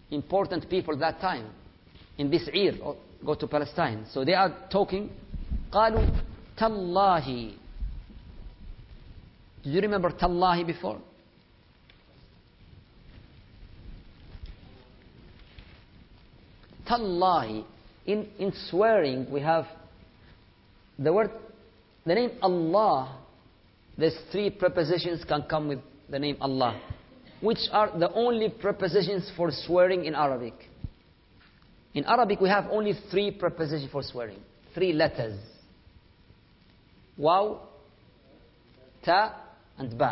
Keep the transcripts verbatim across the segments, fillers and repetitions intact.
important people that time in this year go to Palestine. So they are talking. قالوا تالله. Do you remember تالله before? تالله. In, in swearing we have the word, the name Allah. There's three prepositions can come with the name Allah, which are the only prepositions for swearing in Arabic. In Arabic we have only three prepositions for swearing. Three letters. Waw, ta, and ba.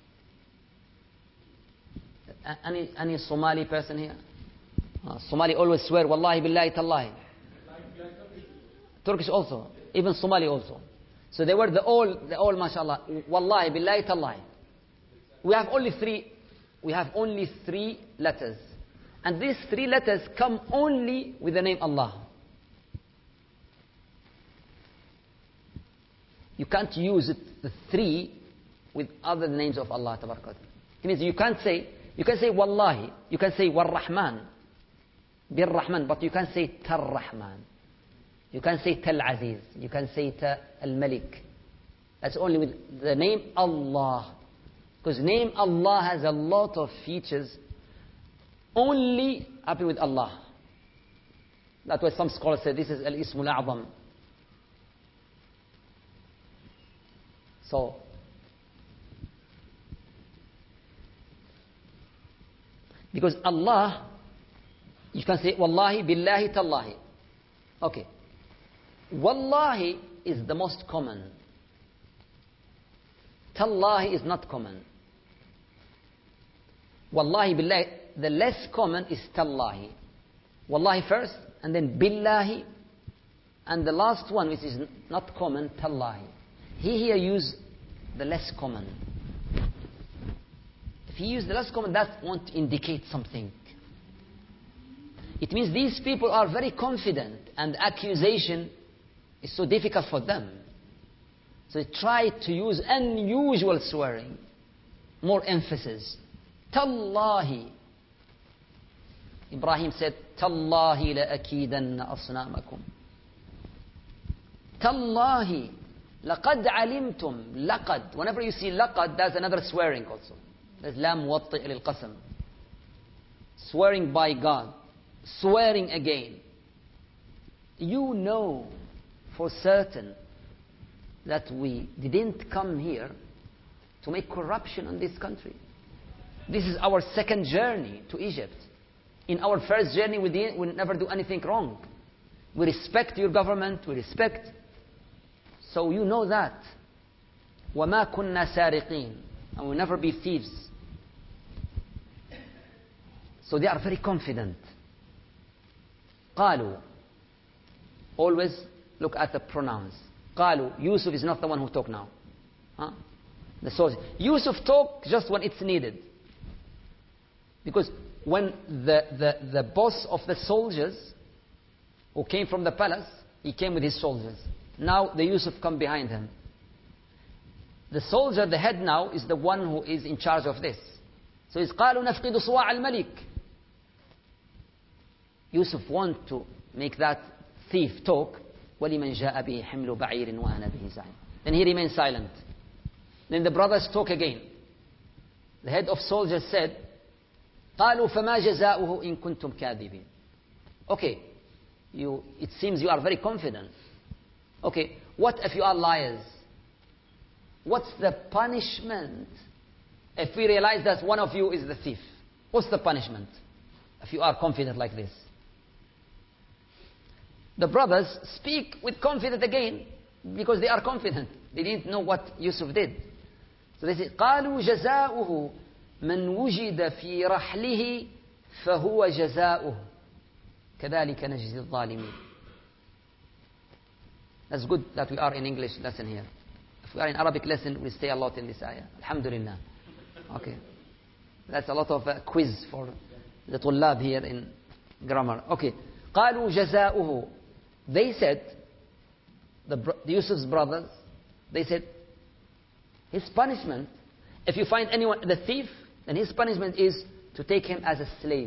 Any, any Somali person here? Uh, Somali always swear, Wallahi billahi tallahi. Turkish also. Even Somali also. So they were the all, the all, mashallah. Wallahi billahi tallahi. We have only three, we have only three letters. And these three letters come only with the name Allah. You can't use it, the three, with other names of Allah. It means you can't say, you can say Wallahi, you can say War-Rahman, Bir-Rahman, but you can't say Tar-Rahman. You can't say Tal-Aziz, you can say Al-Malik. That's only with the name Allah. Because name Allah has a lot of features only happy with Allah. That's why some scholars say this is Al-Ismul A'zam. So, because Allah, you can say Wallahi, Billahi, Tallahi. Okay. Wallahi is the most common. Tallahi is not common. Wallahi, Billahi, the less common is Tallahi. Wallahi first, and then Billahi, and the last one, which is not common, Tallahi. He here used the less common. If he used the less common, that won't indicate something. It means these people are very confident, and accusation is so difficult for them. So they try to use unusual swearing, more emphasis. Tallahi. Ibrahim said, Tallahi la akidanna asnamakum. Tallahi. لَقَدْ عَلِمْتُمْ. لَقَدْ. Whenever you see لَقَدْ, that's another swearing also. There's لَام وَطِّئ لِلْقَسَمِ. Swearing by God. Swearing again. You know for certain that we didn't come here to make corruption in this country. This is our second journey to Egypt. In our first journey, we, didn't, we never do anything wrong. We respect your government. We respect. So you know that. وَمَا كُنَّا سَارِقِينَ. And we'll never be thieves. So they are very confident. قَالُوا. Always look at the pronouns. قَالُوا. Yusuf is not the one who talk now. Huh? The soldier. Yusuf talk just when it's needed. Because when the, the, the boss of the soldiers who came from the palace, he came with his soldiers. Now the Yusuf come behind him. The soldier, the head now, is the one who is in charge of this. So it's قالوا نفقد صواع الملك. Yusuf want to make that thief talk. وَلِمَنْ جَاءَ بِهِ حِمْلُ بَعِيرٍ وَأَنَا بِهِ زَعِيمٌ. Then he remained silent. Then the brothers talk again. The head of soldiers said, قالوا فما جزاؤه إن كنتم كاذبين. Okay, you, it seems you are very confident. Okay, what if you are liars? What's the punishment if we realize that one of you is the thief? What's the punishment if you are confident like this? The brothers speak with confidence again because they are confident. They didn't know what Yusuf did. So they say, قالوا جزاؤه من وجد في رحله فهو جزاؤه كذلك نجزي الظالمين. That's good that we are in English lesson here. If we are in Arabic lesson, we stay a lot in this ayah. Alhamdulillah. Okay. That's a lot of uh, quiz for the طلاب here in grammar. Okay. قالوا جزاؤه. They said, the, the Yusuf's brothers, they said, his punishment, if you find anyone, the thief, then his punishment is to take him as a slave.